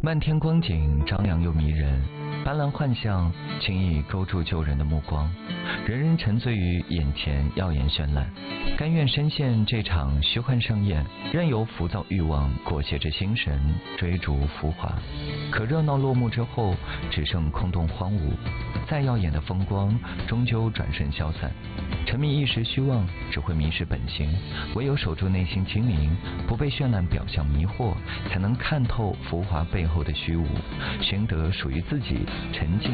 漫天光景张扬又迷人，斑斓幻象轻易勾住旧人的目光，人人沉醉于眼前耀眼绚烂，甘愿深陷这场虚幻盛宴，任由浮躁欲望裹挟着心神追逐浮华。可热闹落幕之后，只剩空洞荒芜，再耀眼的风光终究转瞬消散。沉迷一时虚妄，只会迷失本心，唯有守住内心精灵，不被绚烂表象迷惑，才能看透浮华背后的虚无，寻得属于自己沉静